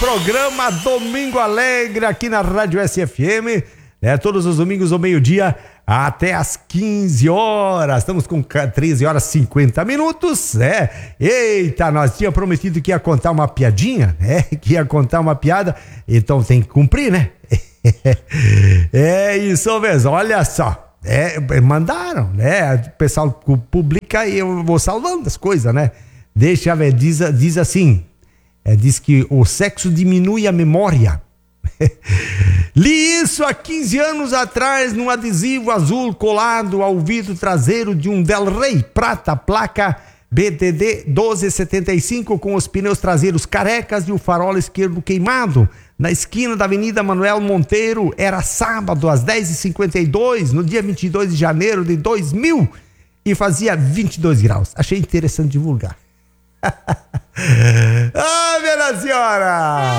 Programa Domingo Alegre aqui na Rádio SFM, todos os domingos ao meio-dia até às 15 horas. Estamos com 13 horas e 50 minutos, Eita, nós tínhamos prometido que ia contar uma piadinha, Que ia contar uma piada, então tem que cumprir, né? É isso mesmo, olha só. Mandaram, O pessoal publica e eu vou salvando as coisas, Deixa eu ver, diz assim. Diz que o sexo diminui a memória. Li isso há 15 anos atrás num adesivo azul colado ao vidro traseiro de um Del Rey prata, placa BDD 1275, com os pneus traseiros carecas e o farol esquerdo queimado, na esquina da Avenida Manuel Monteiro. Era sábado às 10h52, no dia 22 de janeiro de 2000, e fazia 22 graus. Achei interessante divulgar. Ah, minha senhora!